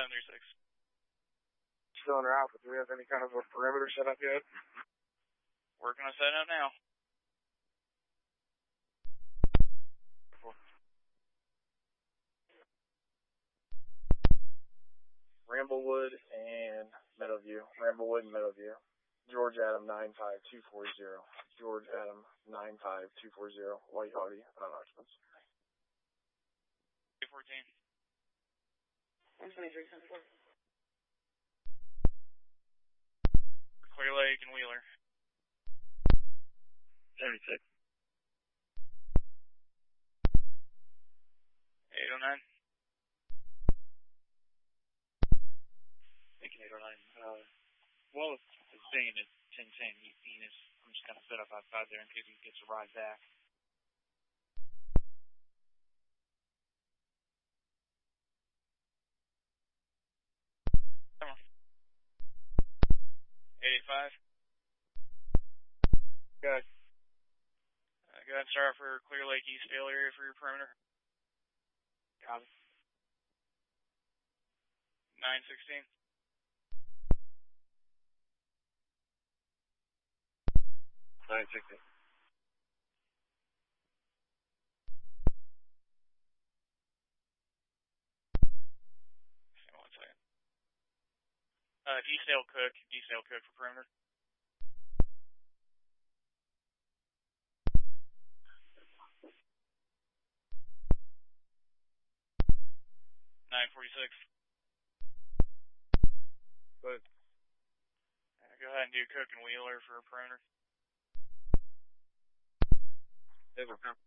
736. Cylinder Alpha, do we have any kind of a perimeter set up yet? Working on setting up now. Ramblewood and Meadowview. Ramblewood and Meadowview. George Adam 95240. George Adam 95240. White Audi, non-occupants. 14. 123.4. Clear Lake and Wheeler. 76. 809. Thinking 809. Wallace is staying at 1010 Enos. I'm just going to set up outside there in case he gets a ride back. Come on. 885. Good. Go ahead and start for Clear Lake Eastvale area for your perimeter. Copy. 916. 960. Hang on 1 second. Eastdale Cook for perimeter. 946. Good. Go ahead and do Cook and Wheeler for perimeter. Over.